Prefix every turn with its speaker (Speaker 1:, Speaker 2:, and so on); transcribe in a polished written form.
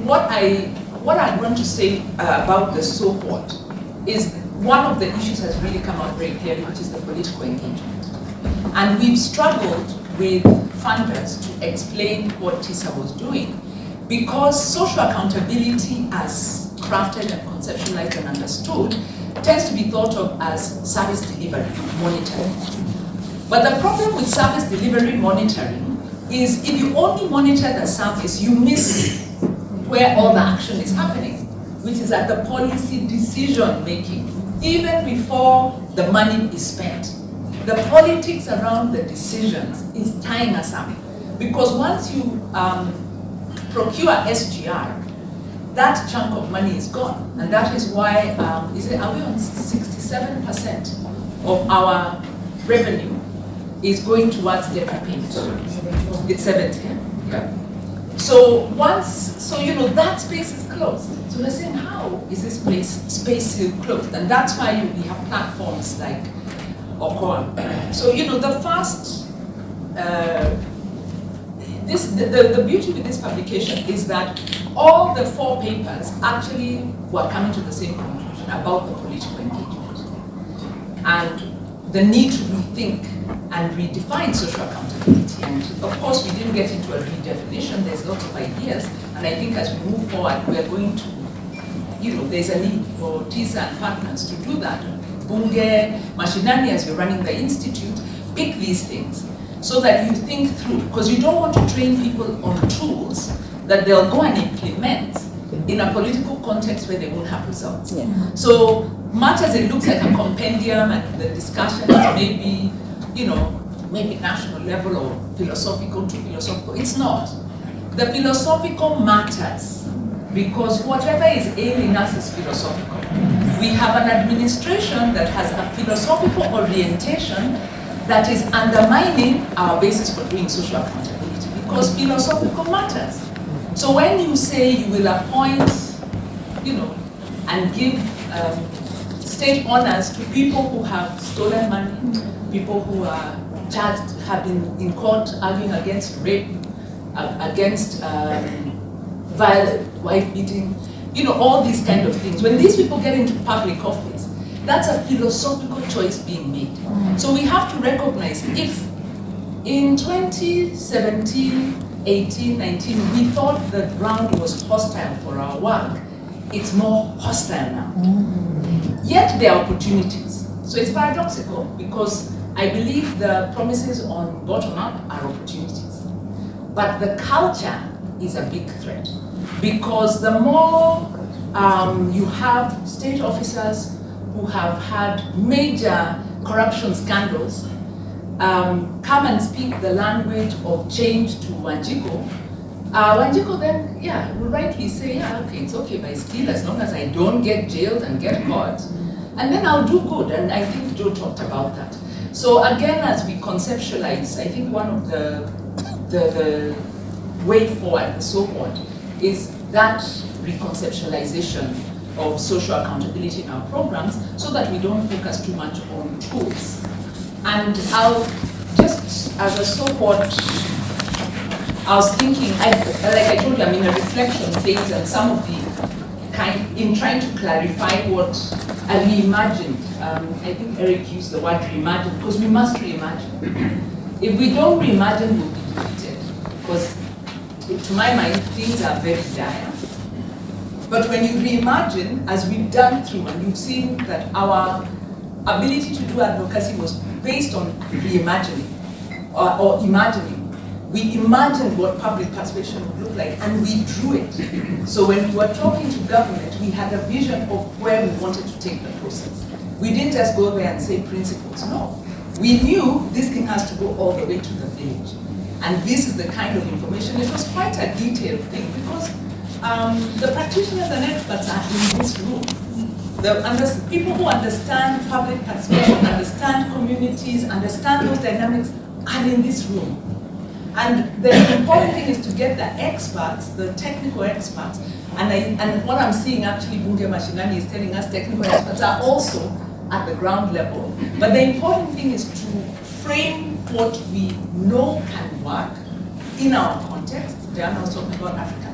Speaker 1: what I want to say about the so what is one of the issues has really come out very clearly, which is the political engagement. And we've struggled with funders to explain what TISA was doing, because social accountability, as crafted and conceptualized and understood, tends to be thought of as service delivery monitoring. But the problem with service delivery monitoring is if you only monitor the service, you miss where all the action is happening, which is at the policy decision making, even before the money is spent. The politics around the decisions is tying us up, because once you procure SGR, that chunk of money is gone, and that is why, are we on 67% of our revenue is going towards debt repayment? It's 70. Yeah. So that space is closed. So we're saying, how is this space still closed? And that's why we have platforms like Okon. So the first. The beauty with this publication is that all the 4 papers actually were coming to the same conclusion about the political engagement and the need to rethink and redefine social accountability. And of course, we didn't get into a redefinition. There's lots of ideas, and I think as we move forward, we are going to, there's a need for TISA and partners to do that. Bunge, Mashinani, as you're running the institute, pick these things, so that you think through, because you don't want to train people on tools that they'll go and implement in a political context where they won't have results. Yeah. So much as it looks like a compendium and the discussion is maybe, maybe national level or philosophical to philosophical, it's not. The philosophical matters because whatever is ailing us is philosophical. We have an administration that has a philosophical orientation that is undermining our basis for doing social accountability, because philosophical matters. So when you say you will appoint, and give state honors to people who have stolen money, people who are charged, have been in court arguing against rape, against violent wife beating, all these kind of things. When these people get into public office, that's a philosophical choice being made. So we have to recognize, if in 2017, 18, 19, we thought the ground was hostile for our work, it's more hostile now. Yet there are opportunities. So it's paradoxical, because I believe the promises on bottom-up are opportunities. But the culture is a big threat, because the more you have state officers who have had major corruption scandals come and speak the language of change to Wanjiku, Wanjiku then, will rightly say, okay, it's okay if I steal as long as I don't get jailed and get caught, and then I'll do good. And I think Joe talked about that. So again, as we conceptualize, I think one of the way forward, the so-called, is that reconceptualization of social accountability in our programs, so that we don't focus too much on tools. And I'll just, as a so-called, I was thinking, like I told you, I'm in a reflection phase, and some of the in trying to clarify what I reimagined. I think Eric used the word reimagine, because we must reimagine. If we don't reimagine, we'll be defeated. Because to my mind, things are very dire. But when you reimagine, as we've done through, and you've seen that our ability to do advocacy was based on reimagining or imagining. We imagined what public participation would look like, and we drew it. So when we were talking to government, we had a vision of where we wanted to take the process. We didn't just go there and say principles, no. We knew this thing has to go all the way to the village. And this is the kind of information. It was quite a detailed thing, because the practitioners and experts are in this room. The people who understand public participation, understand communities, understand those dynamics are in this room. And the important thing is to get the experts, the technical experts, and what I'm seeing actually, Bunge Mashinani is telling us technical experts are also at the ground level. But the important thing is to frame what we know can work in our context. They are not talking about African